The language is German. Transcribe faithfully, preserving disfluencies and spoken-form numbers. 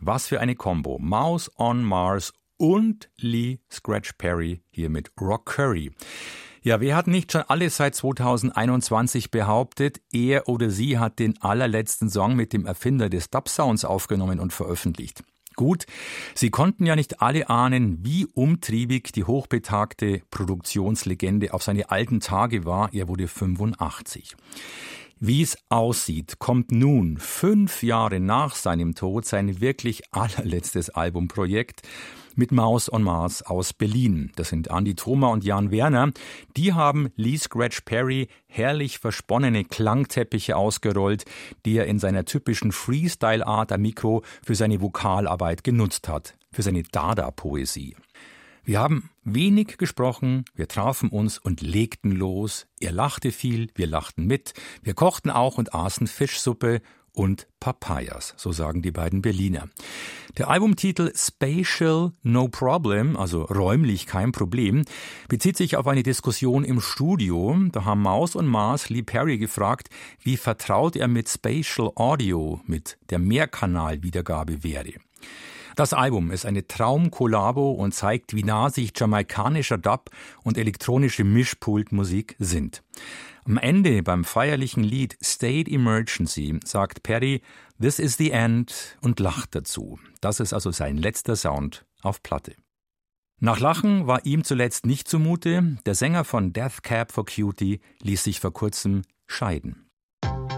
Was für eine Combo. Mouse on Mars und Lee Scratch Perry hier mit Rock Curry. Ja, wer hat nicht schon alles seit zweitausendeinundzwanzig behauptet, er oder sie hat den allerletzten Song mit dem Erfinder des Dub-Sounds aufgenommen und veröffentlicht. Gut, sie konnten ja nicht alle ahnen, wie umtriebig die hochbetagte Produktionslegende auf seine alten Tage war. Er wurde fünfundachtzig. Wie es aussieht, kommt nun, fünf Jahre nach seinem Tod, sein wirklich allerletztes Albumprojekt mit Mouse on Mars aus Berlin. Das sind Andi Thoma und Jan Werner. Die haben Lee Scratch Perry herrlich versponnene Klangteppiche ausgerollt, die er in seiner typischen Freestyle-Art am Mikro für seine Vokalarbeit genutzt hat, für seine Dada-Poesie. Wir haben wenig gesprochen, wir trafen uns und legten los. Er lachte viel, wir lachten mit. Wir kochten auch und aßen Fischsuppe und Papayas, so sagen die beiden Berliner. Der Albumtitel Spatial No Problem, also räumlich kein Problem, bezieht sich auf eine Diskussion im Studio. Da haben Mouse und Mars Lee Perry gefragt, wie vertraut er mit Spatial Audio, mit der Mehrkanalwiedergabe wäre. Das Album ist eine Traumkollabo und zeigt, wie nah sich jamaikanischer Dub und elektronische Mischpultmusik sind. Am Ende beim feierlichen Lied State Emergency sagt Perry, "This is the end" und lacht dazu. Das ist also sein letzter Sound auf Platte. Nach Lachen war ihm zuletzt nicht zumute. Der Sänger von Death Cab for Cutie ließ sich vor kurzem scheiden.